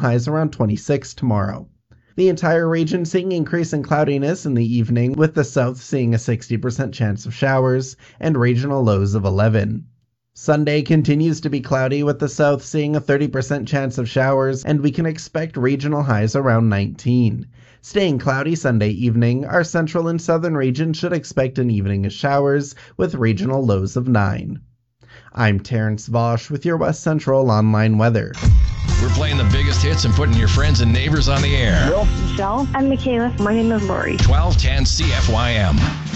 highs around 26 tomorrow. The entire region seeing increase in cloudiness in the evening, with the south seeing a 60% chance of showers and regional lows of 11. Sunday continues to be cloudy, with the south seeing a 30% chance of showers, and we can expect regional highs around 19. Staying cloudy Sunday evening, our central and southern region should expect an evening of showers, with regional lows of 9. I'm Terrence Vosch with your West Central Online Weather. We're playing the biggest hits and putting your friends and neighbors on the air. Michelle. I'm Michaela. My name is Lori. 1210 CFYM.